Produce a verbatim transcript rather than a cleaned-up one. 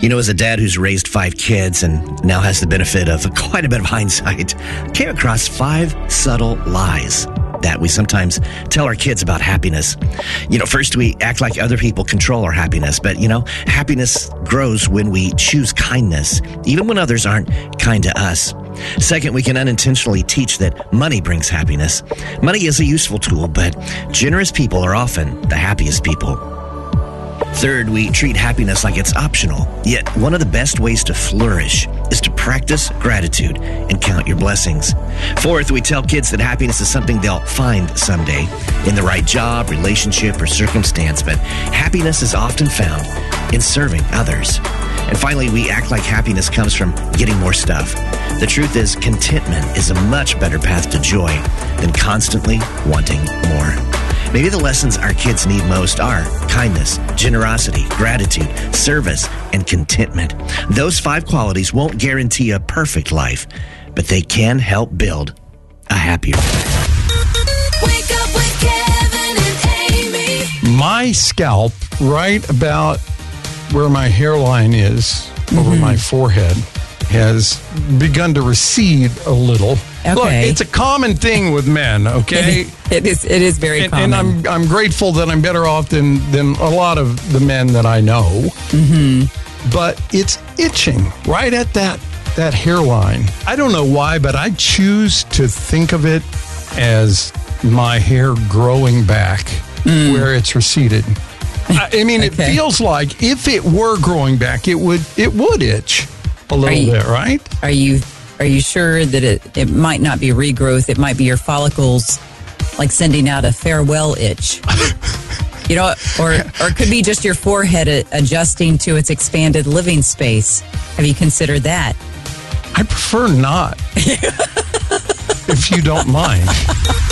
You know, as a dad who's raised five kids and now has the benefit of quite a bit of hindsight, came across five subtle lies that we sometimes tell our kids about happiness. You know, first we act like other people control our happiness, but you know, happiness grows when we choose kindness, even when others aren't kind to us. Second, we can unintentionally teach that money brings happiness. Money is a useful tool, but generous people are often the happiest people. Third, we treat happiness like it's optional. Yet, one of the best ways to flourish is to practice gratitude and count your blessings. Fourth, we tell kids that happiness is something they'll find someday in the right job, relationship, or circumstance, but happiness is often found in serving others. And finally, we act like happiness comes from getting more stuff. The truth is, contentment is a much better path to joy than constantly wanting more. Maybe the lessons our kids need most are kindness, generosity, gratitude, service, and contentment. Those five qualities won't guarantee a perfect life, but they can help build a happier life. Wake up with Kevin and Amy. My scalp, right about where my hairline is, mm-hmm. over my forehead, has begun to recede a little. Okay. Look, it's a common thing with men, okay? It is it is very and, common. And I'm I'm grateful that I'm better off than, than a lot of the men that I know. Mm-hmm. But it's itching right at that, that hairline. I don't know why, but I choose to think of it as my hair growing back mm. where it's receded. I, I mean, okay. It feels like if it were growing back, it would it would itch a little you, bit, right? Are you are you sure that it, it might not be regrowth? It might be your follicles like sending out a farewell itch. You know, or or it could be just your forehead adjusting to its expanded living space. Have you considered that? I prefer not. If you don't mind.